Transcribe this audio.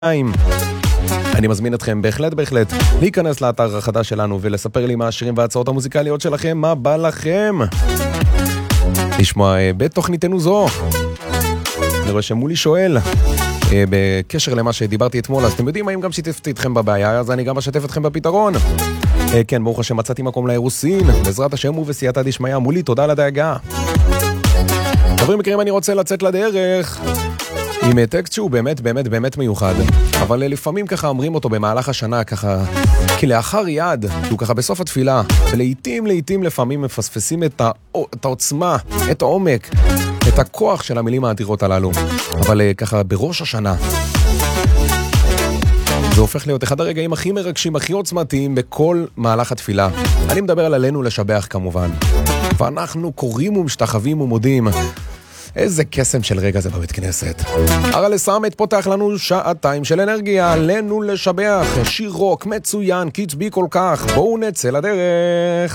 אני מזמין אתכם בהחלט להיכנס לאתר החדש שלנו ולספר לי מה השירים וההצעות המוזיקליות שלכם, מה בא לכם לשמוע בתוכניתנו זו. אני רואה שמולי שואל בקשר למה שדיברתי אתמול, אז אתם יודעים האם גם שיתפתי אתכם בבעיה, אז אני גם אשתף אתכם בפתרון. כן, ברוך השם מצאתי מקום לאירוסין, בעזרת השם ובסייעתא דשמיא. מולי, תודה על הדאגה. חברים יקרים, אני רוצה לצאת לדרך עם טקסט שהוא באמת מיוחד, אבל לפעמים ככה אומרים אותו במהלך השנה ככה כלאחר יד, שהוא ככה בסוף התפילה, ולעיתים לפעמים מפספסים את העוצמה, את העומק, את הכוח של המילים העתירות הללו, אבל ככה בראש השנה זה הופך להיות אחד הרגעים הכי מרגשים, הכי עוצמתיים בכל מהלך התפילה. אני מדבר על עלינו לשבח כמובן, ואנחנו קוראים ומשתחווים ומודים. איזה קסם של רגע זה בבית כנסת. הרל סאמט פותח לנו שעתיים של אנרגיה, עלינו לשבח, שיר רוק מצוין, קצבי כל כך, בואו נצא לדרך.